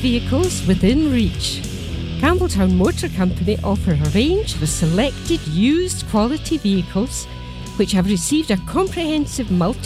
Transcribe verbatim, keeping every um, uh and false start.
vehicles within reach. Campbelltown Motor Company offer a range of selected used quality vehicles which have received a comprehensive multi